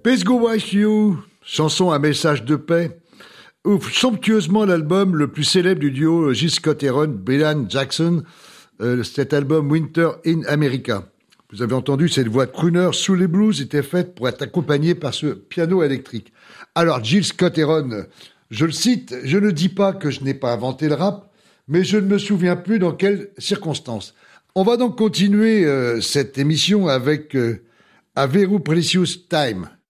Peace Go With You, chanson à message de paix, ouvre somptueusement l'album le plus célèbre du duo Jill Scott Heron, Brian Jackson, cet album Winter in America. Vous avez entendu, cette voix de crooner sous les blues était faite pour être accompagnée par ce piano électrique. Alors Jill Scott Heron, je le cite, « Je ne dis pas que je n'ai pas inventé le rap, mais je ne me souviens plus dans quelles circonstances. » On va donc continuer cette émission avec A Very Precious Time.